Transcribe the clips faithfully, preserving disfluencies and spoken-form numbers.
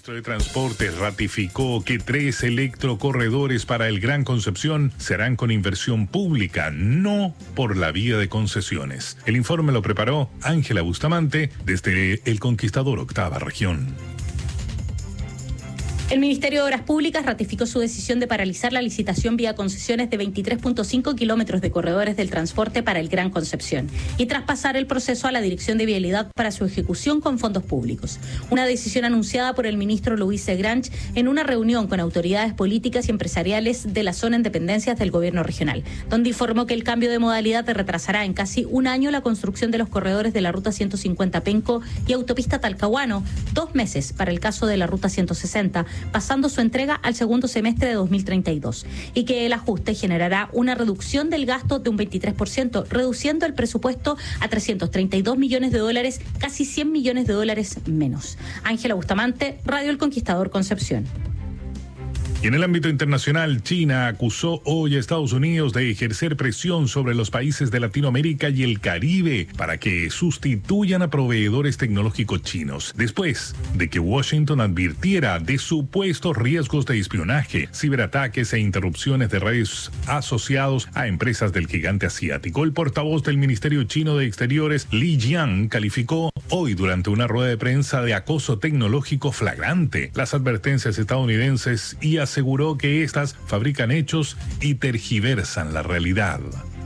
ministro de Transporte ratificó que tres electrocorredores para el Gran Concepción serán con inversión pública, no por la vía de concesiones. El informe lo preparó Ángela Bustamante desde El Conquistador, octava región. El Ministerio de Obras Públicas ratificó su decisión de paralizar la licitación vía concesiones de veintitrés punto cinco kilómetros de corredores del transporte para el Gran Concepción y traspasar el proceso a la Dirección de Vialidad para su ejecución con fondos públicos. Una decisión anunciada por el ministro Luis Segranch en una reunión con autoridades políticas y empresariales de la zona en dependencias del gobierno regional, donde informó que el cambio de modalidad retrasará en casi un año la construcción de los corredores de la Ruta ciento cincuenta Penco y Autopista Talcahuano, dos meses para el caso de la Ruta ciento sesenta, pasando su entrega al segundo semestre de dos mil treinta y dos, y que el ajuste generará una reducción del gasto de un veintitrés por ciento, reduciendo el presupuesto a trescientos treinta y dos millones de dólares, casi cien millones de dólares menos. Ángela Bustamante, Radio El Conquistador, Concepción. Y en el ámbito internacional, China acusó hoy a Estados Unidos de ejercer presión sobre los países de Latinoamérica y el Caribe para que sustituyan a proveedores tecnológicos chinos, después de que Washington advirtiera de supuestos riesgos de espionaje, ciberataques e interrupciones de redes asociados a empresas del gigante asiático. El portavoz del Ministerio Chino de Exteriores, Li Jian, calificó hoy durante una rueda de prensa de acoso tecnológico flagrante las advertencias estadounidenses y aseguró que estas fabrican hechos y tergiversan la realidad.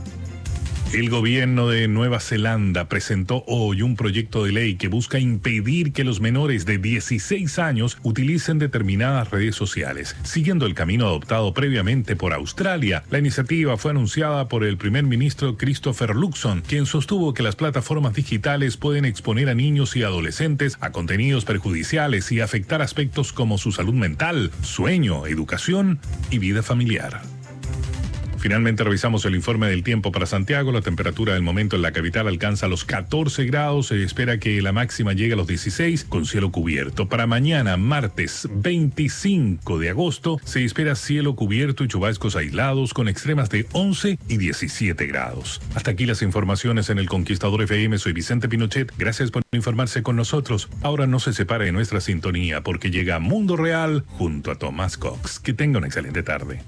El gobierno de Nueva Zelanda presentó hoy un proyecto de ley que busca impedir que los menores de dieciséis años utilicen determinadas redes sociales, siguiendo el camino adoptado previamente por Australia. La iniciativa fue anunciada por el primer ministro Christopher Luxon, quien sostuvo que las plataformas digitales pueden exponer a niños y adolescentes a contenidos perjudiciales y afectar aspectos como su salud mental, sueño, educación y vida familiar. Finalmente revisamos el informe del tiempo para Santiago. La temperatura del momento en la capital alcanza los catorce grados. Se espera que la máxima llegue a los dieciséis con cielo cubierto. Para mañana, martes veinticinco de agosto, se espera cielo cubierto y chubascos aislados con extremas de once y diecisiete grados. Hasta aquí las informaciones en El Conquistador F M. Soy Vicente Pinochet. Gracias por informarse con nosotros. Ahora no se separe de nuestra sintonía porque llega Mundo Real junto a Tomás Cox. Que tenga una excelente tarde.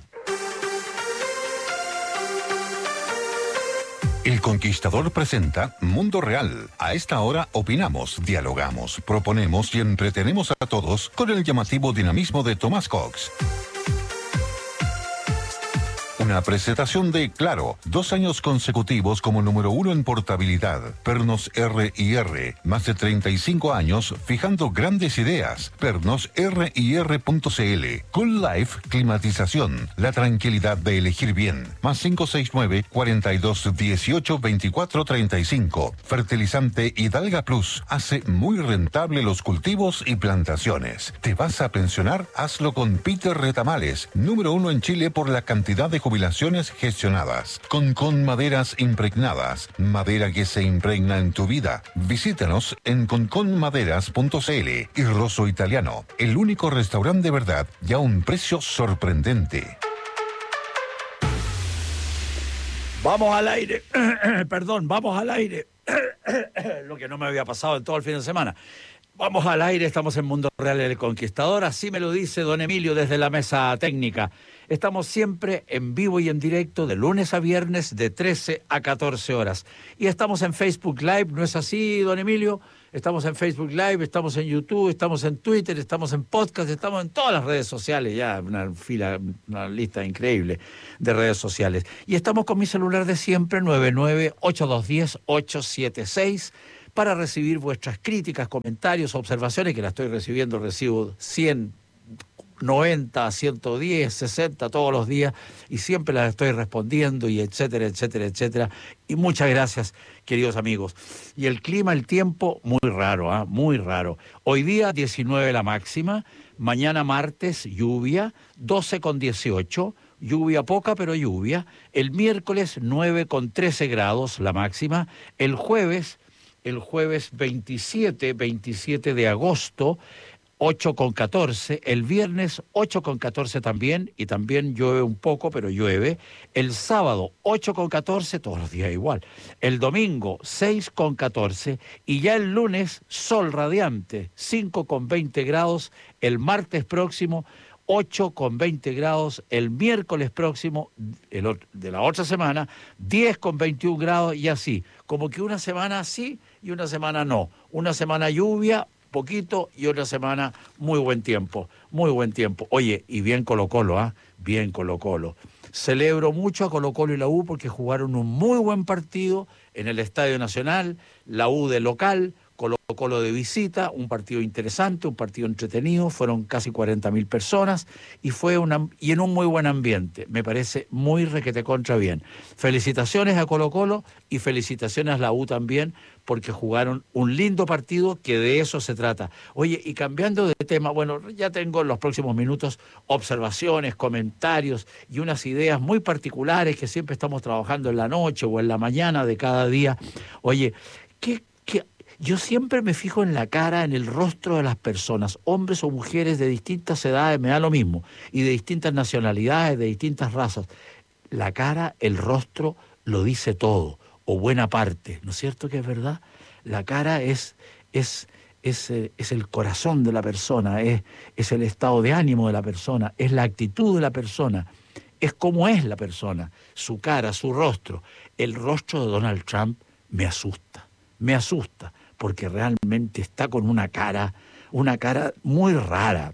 El Conquistador presenta Mundo Real. A esta hora opinamos, dialogamos, proponemos y entretenemos a todos con el llamativo dinamismo de Tomás Cox. Una presentación de Claro, dos años consecutivos como número uno en portabilidad. Pernos R y R, más de treinta y cinco años fijando grandes ideas. Pernos R y R punto C L. Cool Life Climatización, la tranquilidad de elegir bien. Más cinco seis nueve, cuarenta y dos dieciocho, veinticuatro treinta y cinco. Fertilizante Hidalga Plus, hace muy rentable los cultivos y plantaciones. ¿Te vas a pensionar? Hazlo con Peter Retamales, número uno en Chile por la cantidad de jubilaciones gestionadas. Con con maderas impregnadas, madera que se impregna en tu vida. Visítanos en conconmaderas punto C L. y Rosso Italiano, el único restaurante de verdad y a un precio sorprendente. Vamos al aire. Perdón, vamos al aire. Lo que no me había pasado en todo el fin de semana. Vamos al aire, estamos en Mundo Real El Conquistador, así me lo dice don Emilio desde la mesa técnica. Estamos siempre en vivo y en directo de lunes a viernes de trece a catorce horas. Y estamos en Facebook Live, ¿no es así, don Emilio? Estamos en Facebook Live, estamos en YouTube, estamos en Twitter, estamos en podcast, estamos en todas las redes sociales, ya una fila, una lista increíble de redes sociales. Y estamos con mi celular de siempre, nueve nueve ocho dos uno cero ocho siete seis, para recibir vuestras críticas, comentarios, observaciones, que las estoy recibiendo, recibo cien, noventa, ciento diez, sesenta todos los días y siempre las estoy respondiendo y etcétera, etcétera, etcétera. Y muchas gracias, queridos amigos. Y el clima, el tiempo, muy raro, ¿eh? Muy raro. Hoy día diecinueve la máxima, mañana martes lluvia, doce con dieciocho, lluvia poca pero lluvia. El miércoles nueve con trece grados la máxima, el jueves... El jueves veintisiete, veintisiete de agosto, ocho con catorce, el viernes ocho con catorce también, y también llueve un poco, pero llueve. El sábado ocho con catorce, todos los días igual. El domingo seis con catorce, y ya el lunes sol radiante, cinco con veinte grados, el martes próximo ocho con veinte grados, el miércoles próximo, el otro, de la otra semana, diez con veintiún grados, y así, como que una semana sí y una semana no, una semana lluvia, poquito, y otra semana muy buen tiempo, muy buen tiempo. Oye, y bien Colo-Colo, ¿ah? ¿eh? Bien Colo-Colo. Celebro mucho a Colo-Colo y la U porque jugaron un muy buen partido en el Estadio Nacional, la U de local, Colo-Colo de visita, un partido interesante, un partido entretenido, fueron casi cuarenta mil personas y fue una, y en un muy buen ambiente, me parece muy requete contra bien. Felicitaciones a Colo-Colo y felicitaciones a la U también, porque jugaron un lindo partido, que de eso se trata. Oye, y cambiando de tema, bueno, ya tengo en los próximos minutos observaciones, comentarios y unas ideas muy particulares que siempre estamos trabajando en la noche o en la mañana de cada día. Oye, ¿qué, qué Yo siempre me fijo en la cara, en el rostro de las personas, hombres o mujeres de distintas edades, me da lo mismo, y de distintas nacionalidades, de distintas razas. La cara, el rostro, lo dice todo, o buena parte, ¿no es cierto que es verdad? La cara es, es, es, eh, es el corazón de la persona, es, es el estado de ánimo de la persona, es la actitud de la persona, es cómo es la persona, su cara, su rostro. El rostro de Donald Trump me asusta, me asusta. Porque realmente está con una cara, una cara muy rara.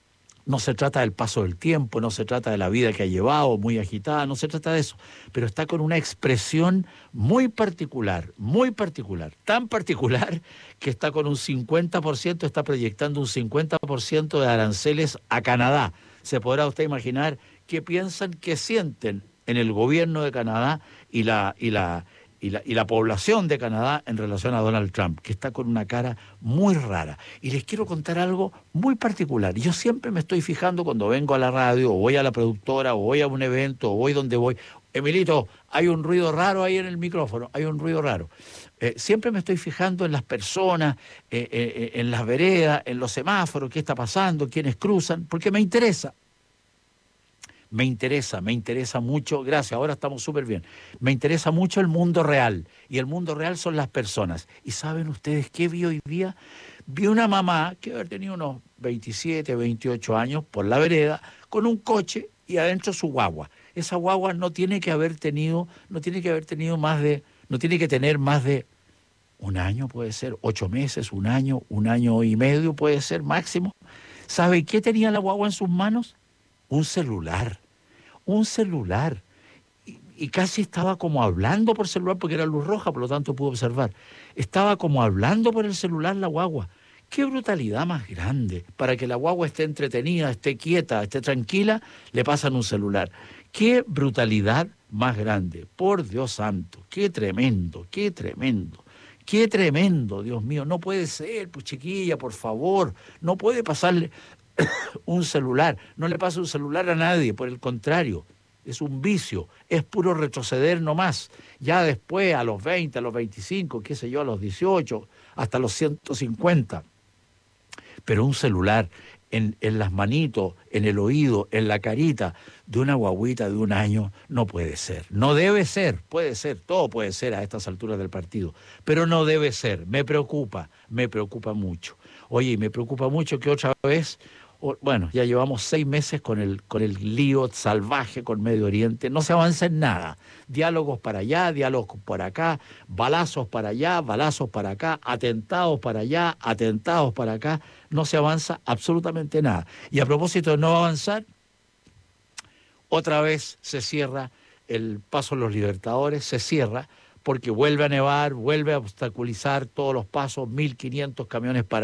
No se trata del paso del tiempo, no se trata de la vida que ha llevado, muy agitada, no se trata de eso, pero está con una expresión muy particular, muy particular, tan particular que está con un cincuenta por ciento, está proyectando un cincuenta por ciento de aranceles a Canadá. Se podrá usted imaginar qué piensan, qué sienten en el gobierno de Canadá y la... Y la Y la, y la población de Canadá en relación a Donald Trump, que está con una cara muy rara. Y les quiero contar algo muy particular. Yo siempre me estoy fijando cuando vengo a la radio, o voy a la productora, o voy a un evento, o voy donde voy. Emilito, hay un ruido raro ahí en el micrófono, hay un ruido raro. Eh, siempre me estoy fijando en las personas, eh, eh, en las veredas, en los semáforos, qué está pasando, quiénes cruzan, porque me interesa. Me interesa, me interesa mucho, gracias, ahora estamos súper bien, me interesa mucho el mundo real, y el mundo real son las personas. ¿Y saben ustedes qué vi hoy día? Vi una mamá que debe haber tenido unos veintisiete, veintiocho años por la vereda, con un coche y adentro su guagua. Esa guagua no tiene que haber tenido, no tiene que haber tenido más de, no tiene que tener más de un año, puede ser, ocho meses, un año, un año y medio puede ser máximo. ¿Sabe qué tenía la guagua en sus manos? Un celular. Un celular, y, y casi estaba como hablando por celular, porque era luz roja, por lo tanto pudo observar. Estaba como hablando por el celular la guagua. ¡Qué brutalidad más grande! Para que la guagua esté entretenida, esté quieta, esté tranquila, le pasan un celular. ¡Qué brutalidad más grande! Por Dios santo, qué tremendo, qué tremendo. ¡Qué tremendo, Dios mío! No puede ser, pues chiquilla, por favor, no puede pasarle un celular, no le pasa un celular a nadie, por el contrario, es un vicio, es puro retroceder nomás. Ya después, a los veinte, a los veinticinco, qué sé yo, a los dieciocho, hasta los ciento cincuenta. Pero un celular en, en las manitos, en el oído, en la carita de una guagüita de un año, no puede ser. No debe ser, puede ser, todo puede ser a estas alturas del partido, pero no debe ser. Me preocupa, me preocupa mucho. Oye, y me preocupa mucho que otra vez... Bueno, ya llevamos seis meses con el, con el lío salvaje con Medio Oriente, no se avanza en nada. Diálogos para allá, diálogos por acá, balazos para allá, balazos para acá, atentados para allá, atentados para acá, no se avanza absolutamente nada. Y a propósito de no avanzar, otra vez se cierra el Paso de los Libertadores, se cierra porque vuelve a nevar, vuelve a obstaculizar todos los pasos, mil quinientos camiones para